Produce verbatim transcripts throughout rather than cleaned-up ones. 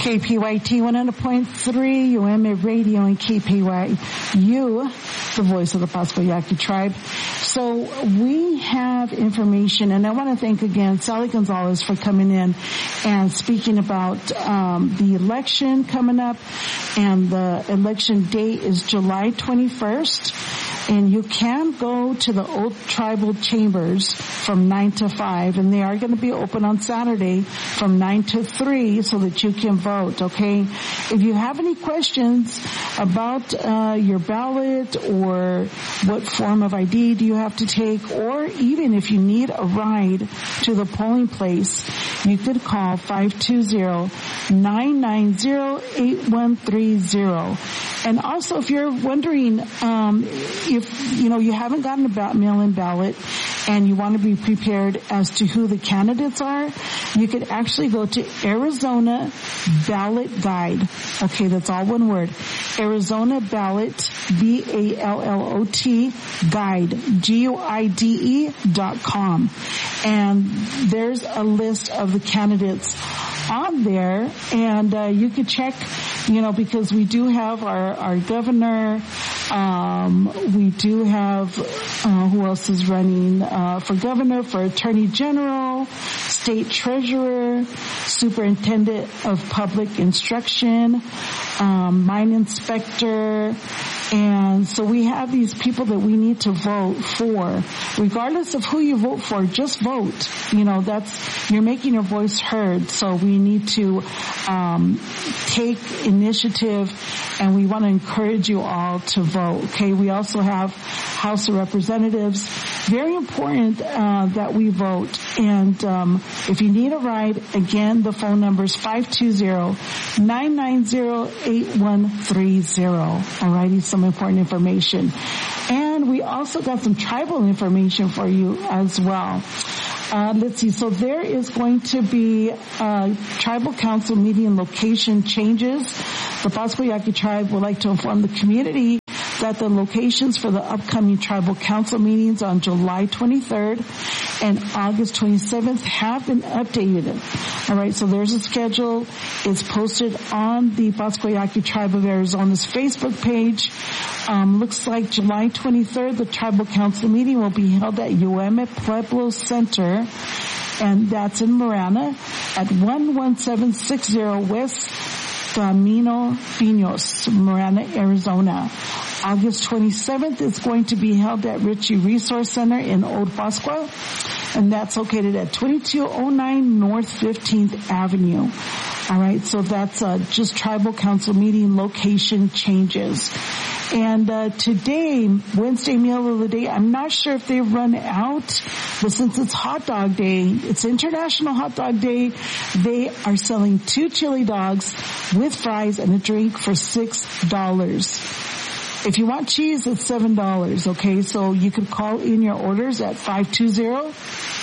K P Y T one hundred point three, U M A Radio, and K P Y U, the voice of the Pascua Yaqui tribe. So we have information, and I want to thank again Sally Gonzalez for coming in and speaking about um, the election coming up, and the election date is July twenty-first. And you can go to the Old Tribal Chambers from nine to five, and they are going to be open on Saturday from nine to three so that you can vote, okay? If you have any questions about uh, your ballot or what form of I D do you have to take, or even if you need a ride to the polling place, you could call five two zero, nine nine zero, eight one three zero. And also, if you're wondering um, if, you know, you haven't gotten a ba- mail-in ballot and you want to be prepared as to who the candidates are, you could actually go to Arizona Ballot Guide. Okay, that's all one word. Arizona Ballot, B A L L O T, Guide, G U I D E dot com. And there's a list of the candidates on there, and uh, you could check, you know, because we do have our, our governor, um, we do have, uh, who else is running, uh, for governor, for attorney general, state treasurer, superintendent of public instruction, um, mine inspector, and so we have these people that we need to vote for. Regardless of who you vote for, just vote. You know, that's, you're making your voice heard. So we need to um take initiative, and we want to encourage you all to vote. Okay, we also have House of Representatives. Very important uh that we vote. And um if you need a ride, again, the phone number is five two zero, nine nine zero, eight one three zero. Alrighty, some important information. And we also got some tribal information for you as well. Uh, let's see. So there is going to be uh, tribal council meeting location changes. The Pascua Yaqui tribe would like to inform the community that the locations for the upcoming tribal council meetings on July twenty-third and August twenty-seventh have been updated. All right, so there's a schedule. It's posted on the Pascua Yaqui Tribe of Arizona's Facebook page. Um, looks like July twenty-third, the tribal council meeting will be held at U M A Pueblo Center, and that's in Marana at one one seven six zero West Camino Pinos, Marana, Arizona. August twenty-seventh is going to be held at Ritchie Resource Center in Old Pascua, and that's located at twenty-two oh nine North fifteenth Avenue. All right, so that's uh, just tribal council meeting location changes. And uh, today, Wednesday meal of the day, I'm not sure if they've run out, but since it's hot dog day, it's International Hot Dog Day, they are selling two chili dogs with fries and a drink for six dollars. If you want cheese, it's seven dollars, okay? So you can call in your orders at five two zero,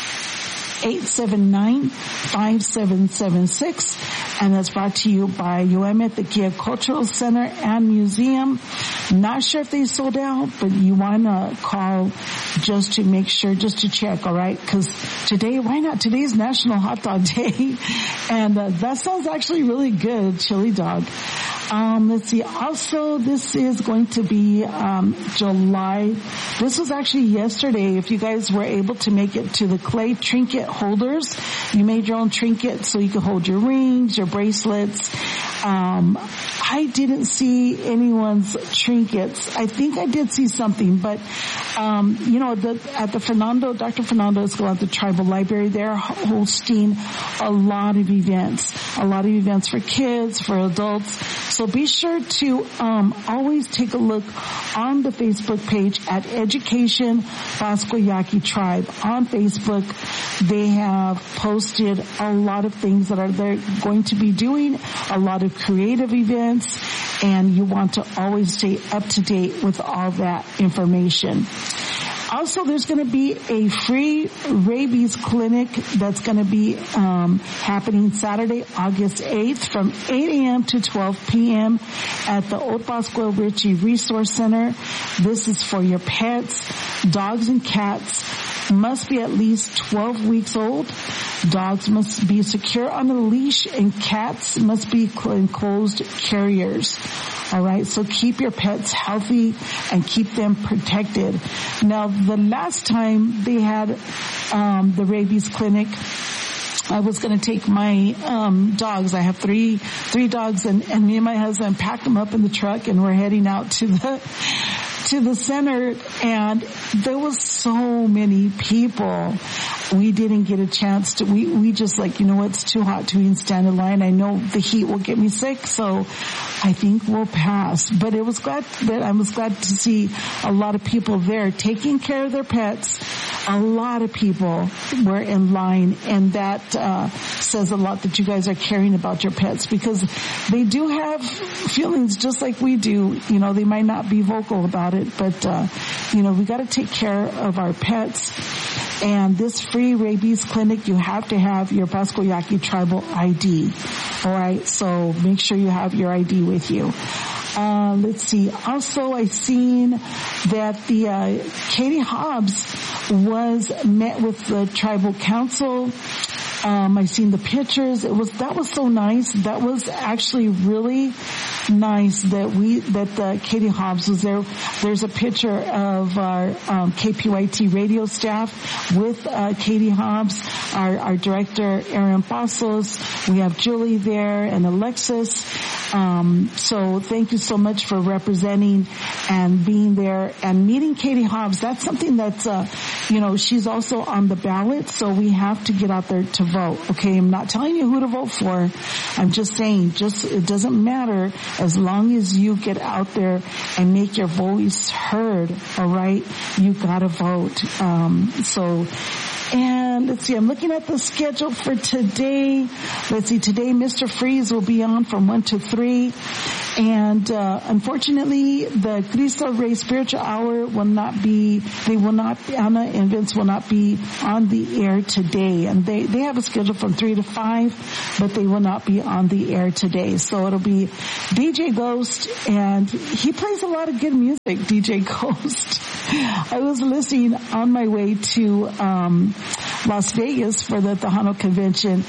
eight seven nine, five seven seven six, and that's brought to you by U M at the Kia Cultural Center and Museum. Not sure if they sold out, but you want to call just to make sure, just to check, all right? Because today, why not? Today's National Hot Dog Day, and uh, that sounds actually really good, chili dog. Um, let's see. Also, this is going to be um July. This was actually yesterday. If you guys were able to make it to the clay trinket holders, you made your own trinket so you could hold your rings, your bracelets. Um, I didn't see anyone's trinkets. I think I did see something, but um, you know, the, at the Fernando, Doctor Fernando Escobar at the Tribal Library, they're hosting a lot of events, a lot of events for kids, for adults. So be sure to um, always take a look on the Facebook page at Education Pascua Yaqui Tribe on Facebook. They have posted a lot of things that are they're going to be doing, a lot of creative events, and you want to always stay up to date with all that information. Also, there's going to be a free rabies clinic that's going to be um, happening Saturday, August eighth from eight a.m. to twelve p.m. at the Old Pascua Ritchie Resource Center. This is for your pets, dogs and cats. must be at least twelve weeks old. Dogs must be secure on a leash, and cats must be enclosed carriers. All right, so keep your pets healthy and keep them protected. Now, the last time they had um, the rabies clinic, I was going to take my um dogs. I have three three dogs, and, and me and my husband packed them up in the truck, and we're heading out to the to the center, and there was so many people. We didn't get a chance to, we, we just like, you know what, it's too hot to even stand in line. I know the heat will get me sick, so I think we'll pass. But it was glad that I was glad to see a lot of people there taking care of their pets. A lot of people were in line, and that uh says a lot that you guys are caring about your pets, because they do have feelings just like we do. You know, they might not be vocal about it, but uh you know, we got to take care of our pets. And this free rabies clinic, you have to have your Pascua Yaqui tribal I D. All right, so make sure you have your I D with you. Uh, let's see. Also, I seen that the uh, Katie Hobbs was met with the tribal council. Um, I seen the pictures. It was that was so nice. That was actually really nice that we that the Katie Hobbs was there. There's a picture of our um, K P Y T radio staff with uh, Katie Hobbs, our, our director Aaron Pasos. We have Julie there and Alexis. Um, so thank you so much for representing and being there and meeting Katie Hobbs. That's something that's, uh, you know, she's also on the ballot, so we have to get out there to vote. Okay, I'm not telling you who to vote for. I'm just saying, just, it doesn't matter as long as you get out there and make your voice heard. All right, you gotta vote. Um, so. And let's see, I'm looking at the schedule for today. Let's see, today Mister Freeze will be on from one to three. And uh unfortunately, the Cristo Rey Spiritual Hour will not be, they will not, Anna and Vince will not be on the air today. And they, they have a schedule from three to five, but they will not be on the air today. So it'll be D J Ghost, and he plays a lot of good music, D J Ghost. I was listening on my way to um Las Vegas for the Tejano convention,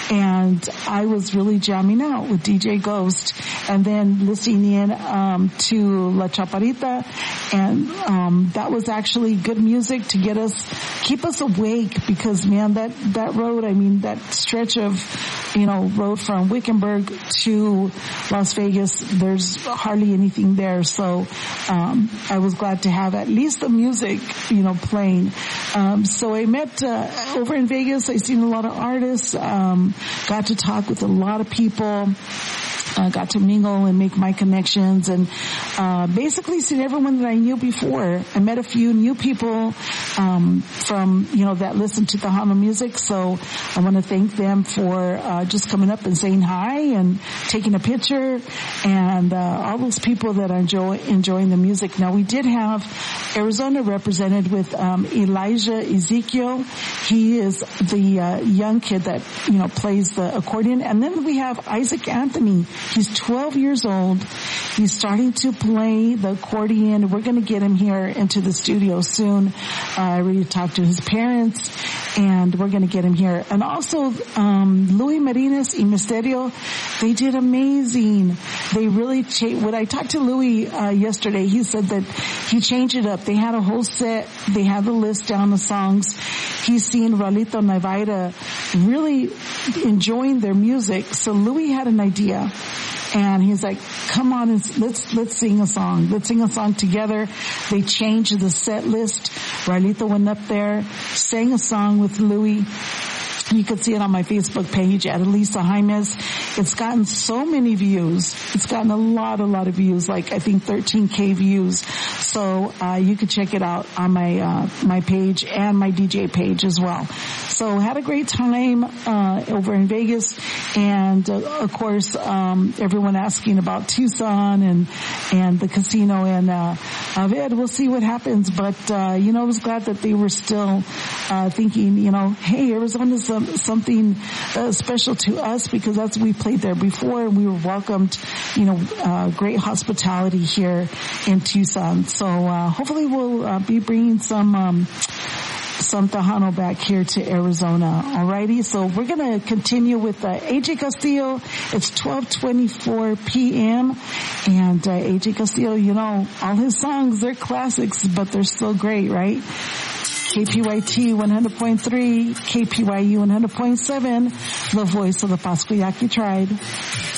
and I was really jamming out with D J Ghost, and then listening in um to La Chaparrita, and um that was actually good music to get us, keep us awake, because man, that that road, I mean that stretch of, you know, road from Wickenburg to Las Vegas, there's hardly anything there. So um I was glad to have at least the music, you know, playing. Um so I met uh, over in Vegas, I seen a lot of artists, um got to talk with a lot of people. Uh, got to mingle and make my connections, and uh basically seen everyone that I knew before. I met a few new people um from, you know, that listen to Tejano music, so I want to thank them for uh just coming up and saying hi and taking a picture, and uh all those people that are enjoy, enjoying the music. Now, we did have Arizona represented with um Elijah Ezekiel. He is the uh, young kid that, you know, plays the accordion. And then we have Isaac Anthony. He's twelve years old. He's starting to play the accordion. We're going to get him here into the studio soon. Uh, I already talked to his parents, and we're going to get him here. And also, um, Louis Marinas y Misterio, they did amazing. They really changed. When I talked to Louis uh, yesterday, he said that he changed it up. They had a whole set. They had the list down of songs. He's seen Ralito Navarra really enjoying their music. So Louis had an idea, and he's like, come on, and let's, let's sing a song. Let's sing a song together. They changed the set list. Ralito went up there, sang a song with Louis. You can see it on my Facebook page at Elisa Jaimes. It's gotten so many views. It's gotten a lot, a lot of views, like I think thirteen K views. So uh you can check it out on my uh my page and my D J page as well. So had a great time uh over in Vegas, and uh, of course um everyone asking about Tucson and and the casino and uh Avid. We'll see what happens, but uh you know, I was glad that they were still uh thinking, you know, hey, Arizona's um, something uh, special to us, because that's, we played there before and we were welcomed, you know, uh great hospitality here in Tucson. So uh hopefully we'll uh, be bringing some um some Tejano back here to Arizona. Alrighty, so we're gonna continue with uh, A J Castillo. It's twelve twenty-four p.m. and uh, A J Castillo, you know, all his songs, they're classics, but they're still great, right? K P Y T one hundred point three, K P Y U one hundred point seven, the voice of the Pasco Yaqui tribe.